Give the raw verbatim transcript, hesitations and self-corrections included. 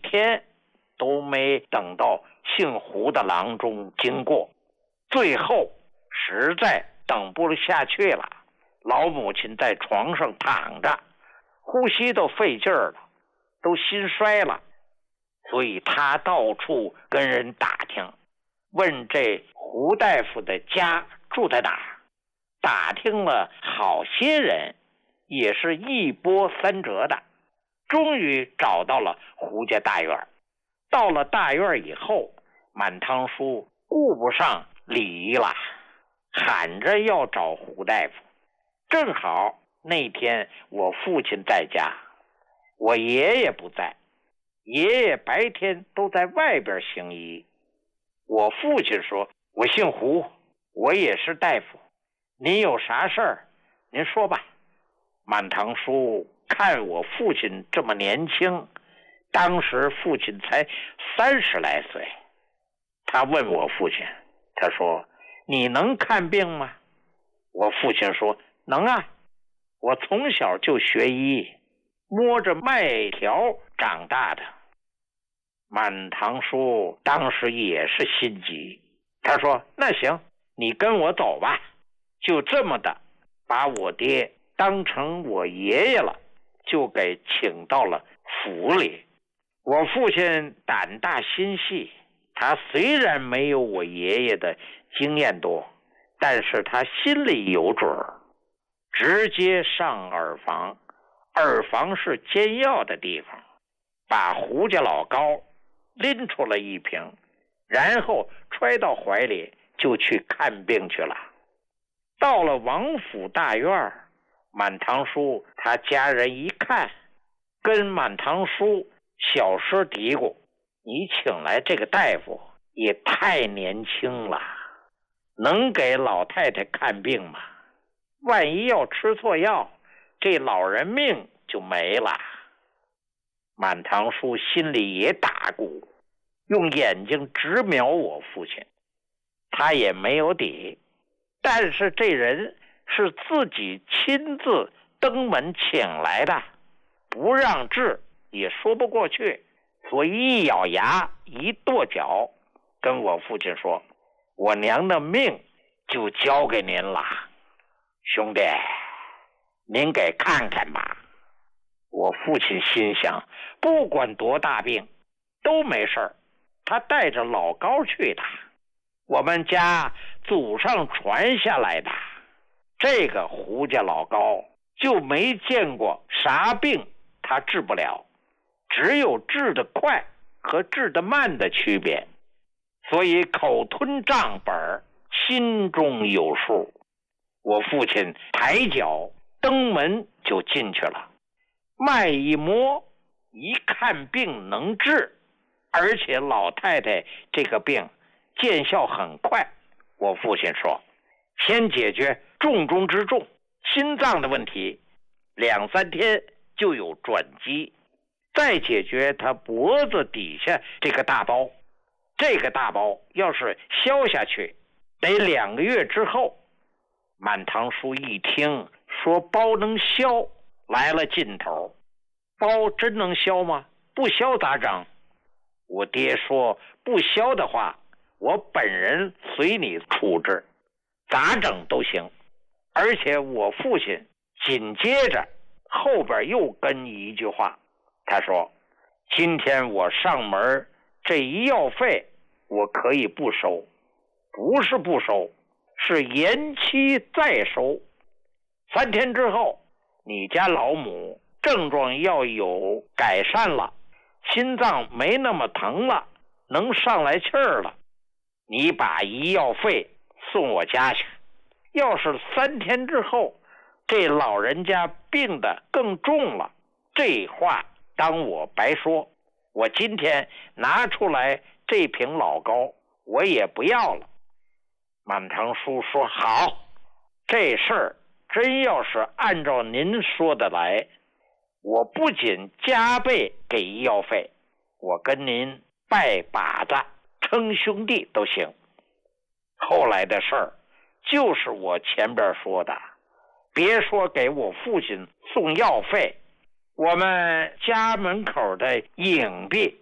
天都没等到姓胡的郎中经过，最后实在等不下去了，老母亲在床上躺着，呼吸都费劲儿了，都心衰了，所以他到处跟人打听，问这胡大夫的家住在哪儿。打听了好些人，也是一波三折的，终于找到了胡家大院。到了大院以后，满堂叔顾不上礼仪了，喊着要找胡大夫。正好那天我父亲在家，我爷爷不在，爷爷白天都在外边行医。我父亲说，我姓胡，我也是大夫，您有啥事儿您说吧。满堂叔看我父亲这么年轻，当时父亲才三十来岁，他问我父亲，他说，你能看病吗？我父亲说，能啊，我从小就学医，摸着麦条长大的。满堂叔当时也是心急，他说，那行，你跟我走吧。就这么的把我爹当成我爷爷了，就给请到了府里。我父亲胆大心细，他虽然没有我爷爷的经验多，但是他心里有准儿，直接上耳房，耳房是煎药的地方，把胡家老高拎出了一瓶，然后揣到怀里就去看病去了。到了王府大院，满堂叔他家人一看，跟满堂叔小声嘀咕，你请来这个大夫也太年轻了，能给老太太看病吗？万一要吃错药，这老人命就没了。满堂叔心里也打鼓，用眼睛直瞄我父亲，他也没有底，但是这人是自己亲自登门请来的，不让治也说不过去，所以一咬牙一跺脚，跟我父亲说，我娘的命就交给您了，兄弟，您给看看吧。我父亲心想，不管多大病都没事儿，他带着老高去的，我们家祖上传下来的，这个胡家老高就没见过啥病他治不了，只有治得快和治得慢的区别，所以口吞账本，心中有数。我父亲抬脚登门就进去了，脉一摸，一看病能治，而且老太太这个病见效很快。我父亲说，先解决重中之重，心脏的问题，两三天就有转机，再解决他脖子底下这个大包，这个大包要是消下去，得两个月之后。满堂叔一听说包能消，来了劲头，包真能消吗？不消咋整？我爹说，不消的话，我本人随你处置，咋整都行。而且我父亲紧接着后边又跟一句话，他说，今天我上门，这医药费我可以不收，不是不收，是延期再收。三天之后，你家老母症状要有改善了，心脏没那么疼了，能上来气儿了，你把医药费送我家去。要是三天之后这老人家病得更重了，这话当我白说，我今天拿出来这瓶老高我也不要了。满堂叔说，好，这事儿真要是按照您说的来，我不仅加倍给医药费，我跟您拜把子称兄弟都行。后来的事儿就是我前边说的，别说给我父亲送药费，我们家门口的影壁